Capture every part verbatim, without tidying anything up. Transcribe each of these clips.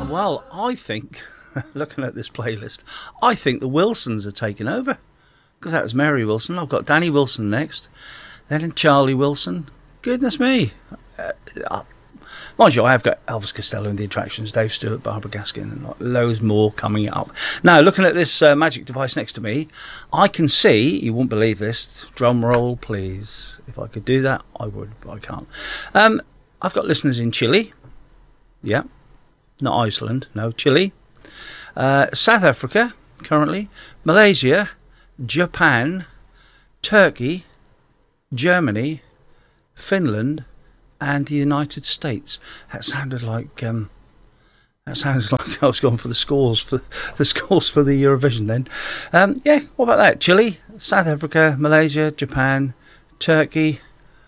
Well, I think, looking at this playlist, I think the Wilsons are taking over. Because that was Mary Wilson. I've got Danny Wilson next. Then Charlie Wilson. Goodness me. Uh, uh, mind you, I have got Elvis Costello and the Attractions, Dave Stewart, Barbara Gaskin, and loads more coming up. Now, looking at this uh, magic device next to me, I can see, you won't believe this, drum roll, please. If I could do that, I would, but I can't. Um, I've got listeners in Chile. Yeah. Not Iceland, no, Chile. Uh, South Africa, currently. Malaysia. Japan, Turkey, Germany, Finland, and the United States. That sounded like um, that sounds like I was going for the scores for the scores for the Eurovision. Then, um, yeah. What about that? Chile, South Africa, Malaysia, Japan, Turkey,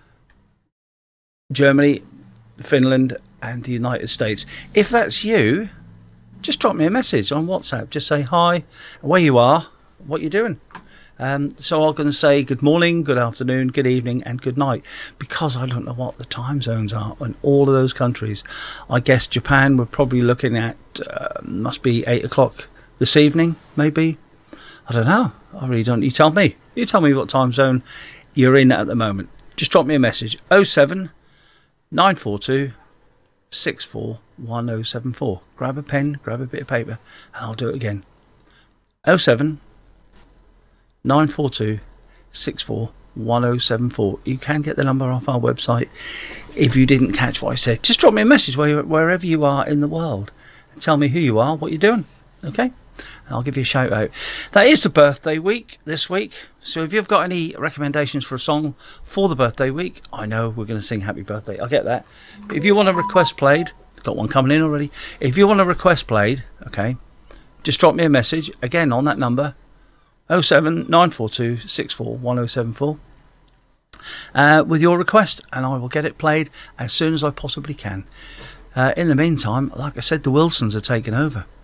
Germany, Finland, and the United States. If that's you, just drop me a message on WhatsApp. Just say hi, where you are, what you're doing. Um, so I'm going to say good morning, good afternoon, good evening, and good night, because I don't know what the time zones are in all of those countries. I guess Japan we're probably looking at uh, must be eight o'clock this evening, maybe. I don't know. I really don't. You tell me. You tell me what time zone you're in at the moment. Just drop me a message. oh seven nine four two six four one oh seven four. Grab a pen, grab a bit of paper, and I'll do it again. oh seven nine four two six four one oh seven four. You can get the number off our website if you didn't catch what I said. Just drop me a message where, wherever you are in the world and tell me who you are, what you're doing, okay? And I'll give you a shout out. That is the birthday week this week, so if you've got any recommendations for a song for the birthday week, I know we're going to sing happy birthday, I get that, but if you want a request played, got one coming in already, if you want a request played, okay, just drop me a message again on that number oh seven nine four two six four one oh seven four uh, with your request, and I will get it played as soon as I possibly can. Uh, in the meantime, like I said, the Wilsons are taking over.